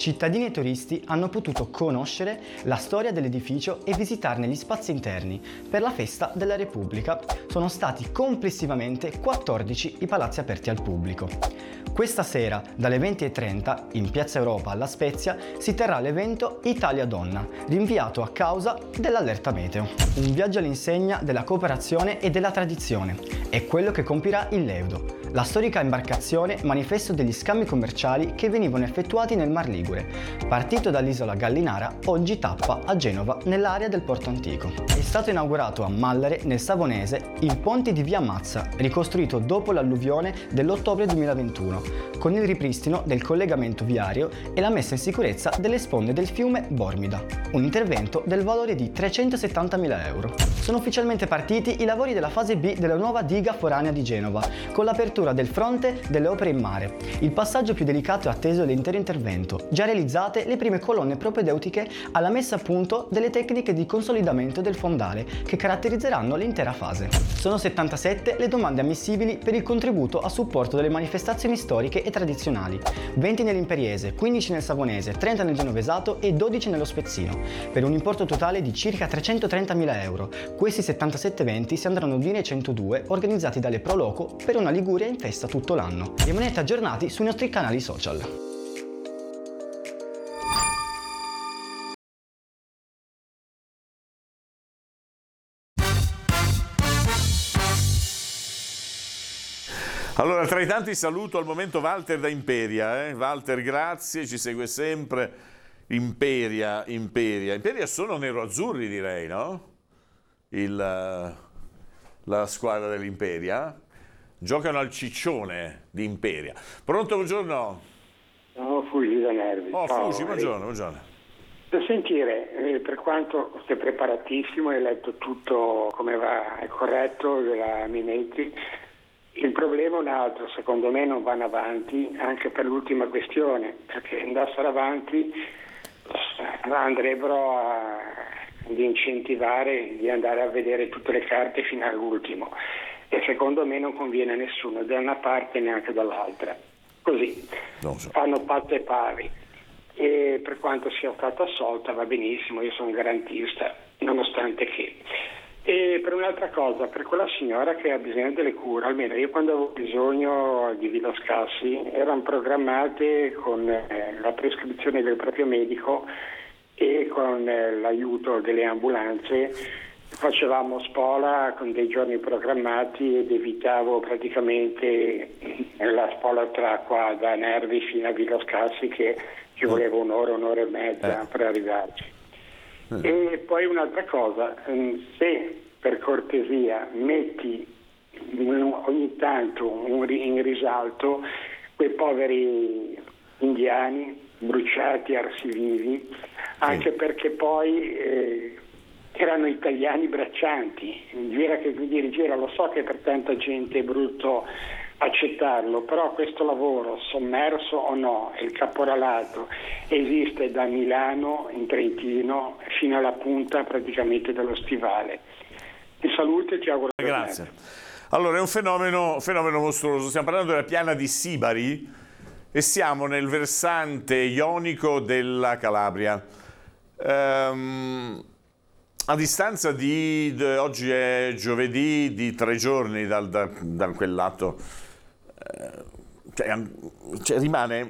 cittadini e turisti hanno potuto conoscere la storia dell'edificio e visitarne gli spazi interni. Per la festa della Repubblica sono stati complessivamente 14 i palazzi aperti al pubblico. Questa sera, dalle 20:30, in Piazza Europa alla Spezia, si terrà l'evento Italia Donna, rinviato a causa dell'allerta meteo. Un viaggio all'insegna della cooperazione e della tradizione. È quello che compirà il Leudo, la storica imbarcazione manifesto degli scambi commerciali che venivano effettuati nel Mar Ligure. Partito dall'isola Gallinara, oggi tappa a Genova nell'area del Porto Antico. È stato inaugurato a Mallare, nel Savonese, il ponte di Via Mazza, ricostruito dopo l'alluvione dell'ottobre 2021, con il ripristino del collegamento viario e la messa in sicurezza delle sponde del fiume Bormida, un intervento del valore di 370.000 euro. Sono ufficialmente partiti i lavori della fase B della nuova diga foranea di Genova, con l'apertura del fronte delle opere in mare. Il passaggio più delicato e atteso dell'intero intervento, già realizzate le prime colonne propedeutiche alla messa a punto delle tecniche di consolidamento del fondale che caratterizzeranno l'intera fase. Sono 77 le domande ammissibili per il contributo a supporto delle manifestazioni storiche e tradizionali, 20 nell'Imperiese, 15 nel Savonese, 30 nel Genovesato e 12 nello Spezzino, per un importo totale di circa 330.000 euro. Questi 77 eventi si andranno ad unire ai 102 organizzati dalle Pro Loco per una Liguria in festa tutto l'anno. Rimanete aggiornati sui nostri canali social. Allora, tra i tanti saluto al momento Walter da Imperia. Walter, grazie, ci segue sempre. Imperia sono nero-azzurri, direi, no? La squadra dell'Imperia. Giocano al Ciccione di Imperia. Pronto, buongiorno? No, Fugi da Nervi. Oh, Fugi, buongiorno. Per sentire, per quanto sei preparatissimo, hai letto tutto come va, è corretto, della Minetti. Il problema è un altro, secondo me non vanno avanti anche per l'ultima questione, perché andassero avanti andrebbero ad incentivare di andare a vedere tutte le carte fino all'ultimo e secondo me non conviene a nessuno, da una parte neanche dall'altra. Così fanno patte pari e per quanto sia stata assolta va benissimo, io sono garantista, nonostante che. E per un'altra cosa, per quella signora che ha bisogno delle cure, almeno io quando avevo bisogno di Villa Scassi erano programmate con la prescrizione del proprio medico e con l'aiuto delle ambulanze, facevamo spola con dei giorni programmati ed evitavo praticamente la spola tra qua da Nervi fino a Villa Scassi che ci voleva un'ora e mezza per arrivarci. E poi un'altra cosa, se per cortesia metti ogni tanto in risalto quei poveri indiani bruciati, arsi vivi, anche perché poi erano italiani braccianti, lo so che per tanta gente è brutto accettarlo, però questo lavoro, sommerso o no, il caporalato esiste da Milano in Trentino fino alla punta praticamente dello stivale. Ti saluto e ti auguro. Grazie. Allora, è un fenomeno mostruoso. Stiamo parlando della piana di Sibari e siamo nel versante ionico della Calabria. A distanza oggi è giovedì, di 3 giorni da quel lato, rimane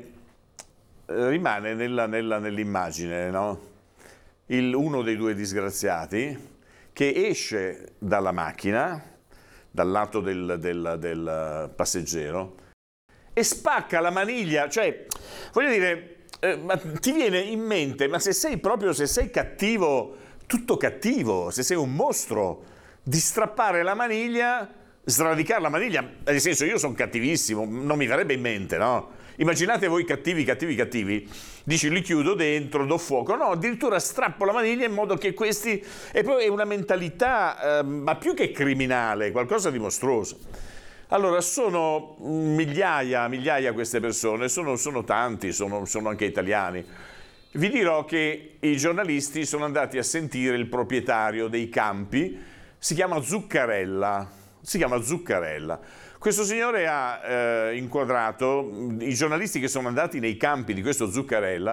nell'immagine, no? Uno dei 2 disgraziati che esce dalla macchina, dal lato del passeggero, e spacca la maniglia, cioè, voglio dire, ma ti viene in mente, ma se sei cattivo, tutto cattivo, se sei un mostro, di strappare la maniglia, sradicare la maniglia, nel senso, io sono cattivissimo, non mi verrebbe in mente, no? Immaginate voi cattivi, dici li chiudo dentro, do fuoco, no, addirittura strappo la maniglia in modo che questi, e poi è una mentalità, ma più che criminale, qualcosa di mostruoso. Allora, sono migliaia queste persone, sono tanti, sono anche italiani. Vi dirò che i giornalisti sono andati a sentire il proprietario dei campi, si chiama Zuccarella. Questo signore ha inquadrato i giornalisti che sono andati nei campi di questo Zuccarella,